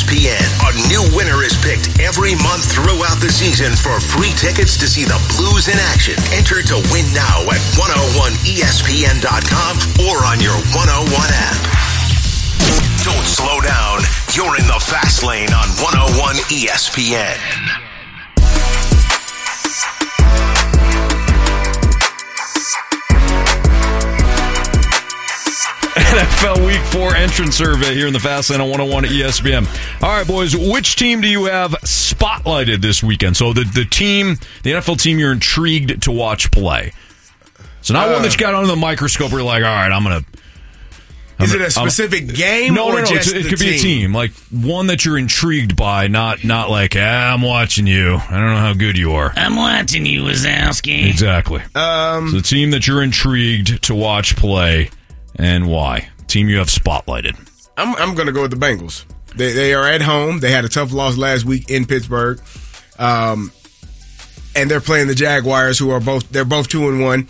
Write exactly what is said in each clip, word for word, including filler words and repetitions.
P N. A new winner is picked every month throughout the season for free tickets to see the Blues in action. Enter to win now at one oh one E S P N dot com or on your one oh one app. Don't slow down. You're in the fast lane on one oh one E S P N. N F L Week four entrance survey here in the Fast Lane on one oh one E S P N. All right, boys, which team do you have spotlighted this weekend? So the, the team, the N F L team you're intrigued to watch play. So not uh, one that you got under the microscope where you're like, all right, I'm going to... Is it a specific I'm, game no, or no, no, just it the could team? be a team. Like one that you're intrigued by, not not like, ah, I'm watching you. I don't know how good you are. I'm watching you, Wazowski. Exactly. Um, so the team that you're intrigued to watch play and why. Team you have spotlighted. I'm I'm going to go with the Bengals. They they are at home. They had a tough loss last week in Pittsburgh. Um, and they're playing the Jaguars, who are both they're both two and one.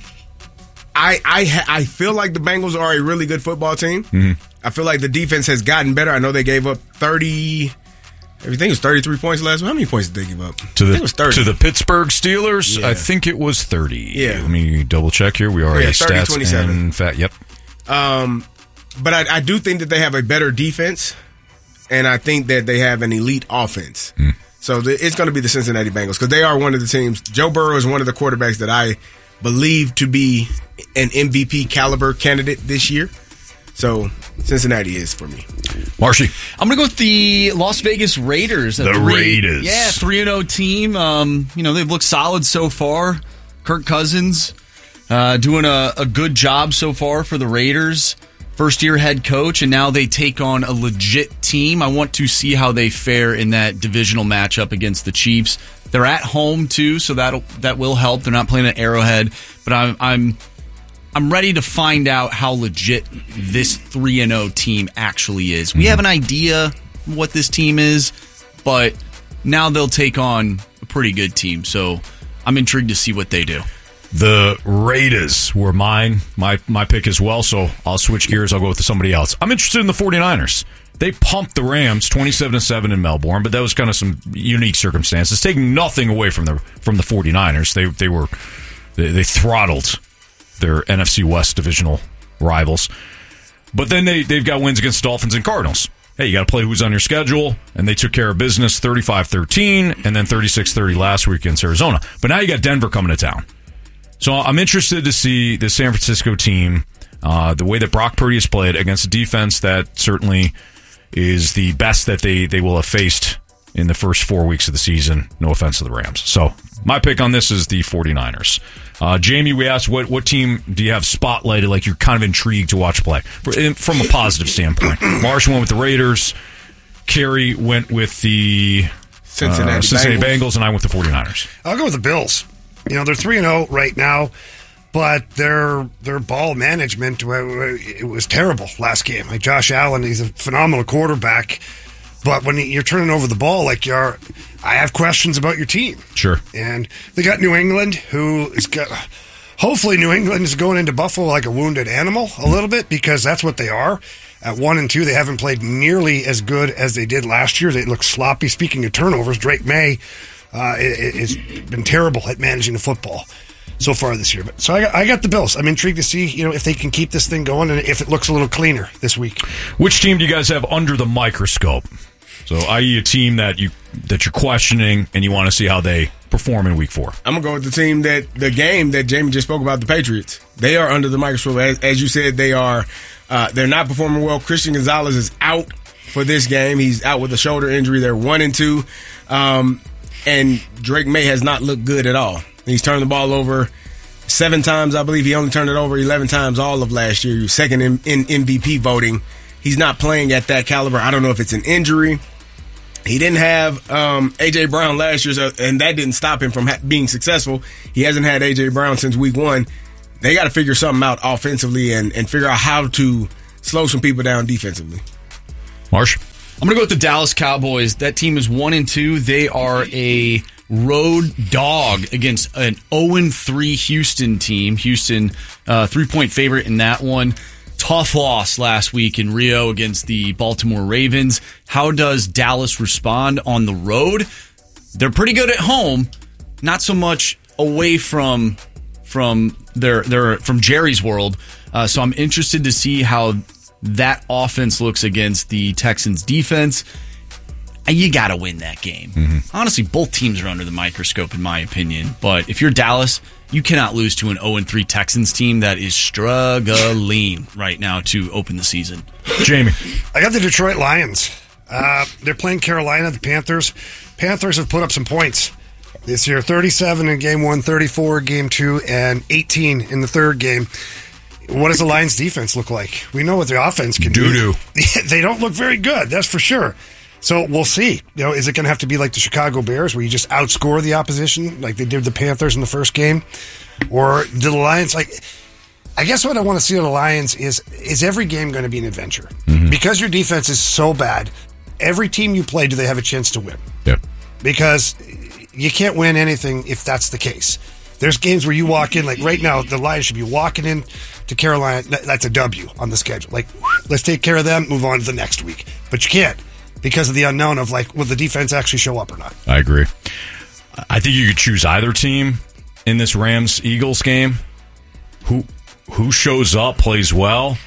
I I I feel like the Bengals are a really good football team. Mm-hmm. I feel like the defense has gotten better. I know they gave up thirty. Everything was thirty-three points last week. How many points did they give up? To the I think it was thirty. To the Pittsburgh Steelers, yeah. I think it was thirty. Yeah. Let me double check here. We are yeah, a stats and fat. Yep. Um, but I, I do think that they have a better defense, and I think that they have an elite offense. Mm. So the, it's going to be the Cincinnati Bengals because they are one of the teams. Joe Burrow is one of the quarterbacks that I believe to be an M V P caliber candidate this year. So Cincinnati is for me. Marshy. I'm going to go with the Las Vegas Raiders. The three, Raiders. Yeah, three and oh team. Um, you know, they've looked solid so far. Kirk Cousins uh, doing a, a good job so far for the Raiders. First year head coach, and now they take on a legit team. I want to see how they fare in that divisional matchup against the Chiefs. They're at home too, so that that will help. They're not playing at Arrowhead, but I'm I'm I'm ready to find out how legit this three and oh team actually is. We have an idea what this team is, but now they'll take on a pretty good team. So I'm intrigued to see what they do. The Raiders were mine, my my pick as well, so I'll switch gears. I'll go with somebody else. I'm interested in the 49ers. They pumped the Rams twenty-seven to seven in Melbourne, but that was kind of some unique circumstances. Taking nothing away from the from the 49ers. They they were they, they throttled their N F C West divisional rivals. But then they they've got wins against Dolphins and Cardinals. Hey, you got to play who's on your schedule, and they took care of business thirty-five thirteen and then thirty-six thirty last week against Arizona. But now you got Denver coming to town. So I'm interested to see the San Francisco team, uh, the way that Brock Purdy has played against a defense that certainly is the best that they, they will have faced in the first four weeks of the season. No offense to the Rams. So my pick on this is the 49ers. Uh, Jamie, we asked, what, what team do you have spotlighted, like you're kind of intrigued to watch play from a positive standpoint? Marsh went with the Raiders. Kerry went with the Cincinnati, uh, Cincinnati Bengals. Bengals, and I went with the 49ers. I'll go with the Bills. You know, they're three and oh right now, but their their ball management, it was terrible last game. Like Josh Allen, he's a phenomenal quarterback, but when you're turning over the ball like you are, I have questions about your team. Sure. And they got New England, who is got, hopefully New England is going into Buffalo like a wounded animal a little bit, because that's what they are. At one and two, they haven't played nearly as good as they did last year. They look sloppy. Speaking of turnovers, Drake May Uh, has been terrible at managing the football so far this year. But so I got, I got the Bills. I'm intrigued to see, you know, if they can keep this thing going and if it looks a little cleaner this week. Which team do you guys have under the microscope? So, that is a team that you that you're questioning and you want to see how they perform in Week Four. I'm gonna go with the team that the game that Jamie just spoke about, the Patriots. They are under the microscope, as, as you said. They are. Uh, they're not performing well. Christian Gonzalez is out for this game. He's out with a shoulder injury. They're one and two. Um, And Drake May has not looked good at all. He's turned the ball over seven times, I believe. He only turned it over eleven times all of last year. He was second in, in M V P voting. He's not playing at that caliber. I don't know if it's an injury. He didn't have um, A J. Brown last year, so, and that didn't stop him from ha- being successful. He hasn't had A J. Brown since week one. They got to figure something out offensively and, and figure out how to slow some people down defensively. Marsh? I'm going to go with the Dallas Cowboys. That team is one and two. They are a road dog against an oh and three Houston team. Houston, uh, three-point favorite in that one. tough loss last week in Rio against the Baltimore Ravens. How does Dallas respond on the road? They're pretty good at home, not so much away from from their their from Jerry's world. Uh, so I'm interested to see how that offense looks against the Texans defense. And you got to win that game. Mm-hmm. Honestly, both teams are under the microscope, in my opinion. But if you're Dallas, you cannot lose to an oh and three Texans team that is struggling right now to open the season. Jamie. I got the Detroit Lions. Uh, they're playing Carolina, the Panthers. Panthers have put up some points this year. thirty-seven in game one, thirty-four in game two, and eighteen in the third game. What does the Lions defense look like? We know what the offense can Doo-doo. do. They don't look very good, that's for sure. So we'll see. You know, is it going to have to be like the Chicago Bears, where you just outscore the opposition, like they did the Panthers in the first game, or do the Lions like? I guess what I want to see of the Lions is is every game going to be an adventure? Mm-hmm. Because your defense is so bad. Every team you play, do they have a chance to win? Yep. Because you can't win anything if that's the case. There's games where you walk in, like right now, the Lions should be walking in to Carolina. That's a W on the schedule. Like, let's take care of them, move on to the next week. But you can't because of the unknown of, like, will the defense actually show up or not? I agree. I think you could choose either team in this Rams-Eagles game. Who who shows up, plays well,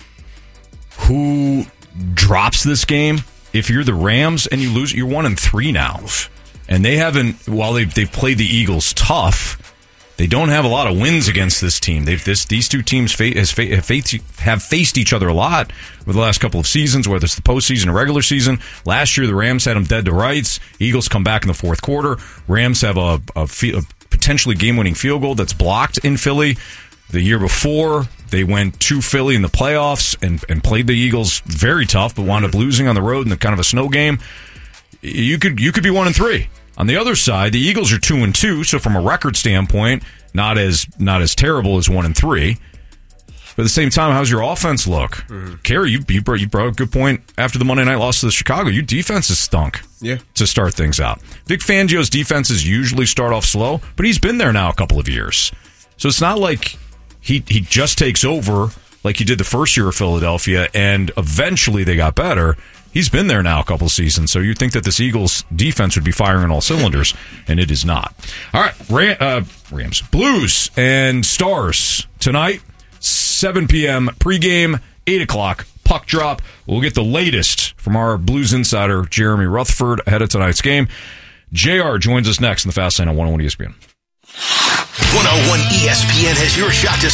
who drops this game. If you're the Rams and you lose, you're one and three now. And they haven't, while they've, they've played the Eagles tough, they don't have a lot of wins against this team. They've this these two teams fa- has fa- have, faced, have faced each other a lot over the last couple of seasons, whether it's the postseason or regular season. Last year, the Rams had them dead to rights. Eagles come back in the fourth quarter. Rams have a, a, fe- a potentially game-winning field goal that's blocked in Philly. The year before, they went to Philly in the playoffs and, and played the Eagles very tough, but wound up losing on the road in the kind of a snow game. You could you could be one and three. On the other side, the Eagles are two and two, so from a record standpoint, not as not as terrible as one and three. But at the same time, how's your offense look? Mm-hmm. Kerry, you, you, brought, you brought a good point after the Monday night loss to the Chicago. Your defense has stunk yeah. to start things out. Vic Fangio's defenses usually start off slow, but he's been there now a couple of years. So it's not like he he just takes over like he did the first year of Philadelphia, and eventually they got better. He's been there now a couple of seasons, so you'd think that this Eagles defense would be firing on all cylinders, and it is not. All right, Ram, uh, Rams, Blues and Stars tonight, seven p.m. pregame, eight o'clock puck drop. We'll get the latest from our Blues insider, Jeremy Rutherford, ahead of tonight's game. J R joins us next in the Fast Lane on one oh one E S P N. one oh one E S P N has your shot to